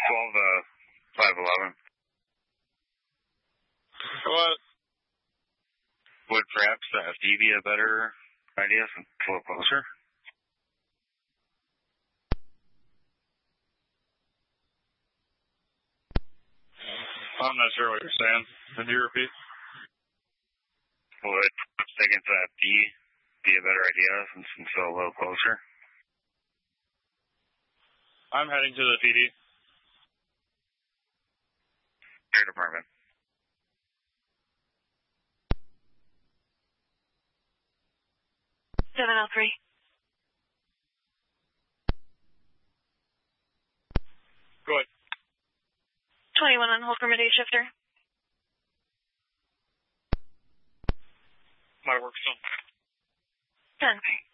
511. What? Would perhaps the FD be a better idea since it's a little closer? I'm not sure what you're saying. Can you repeat? Would sticking to FD be a better idea since it's a little closer? I'm heading to the PD. Fire department. Seven L 3. Go ahead. 21 on hold from a day shifter. My work still. 10.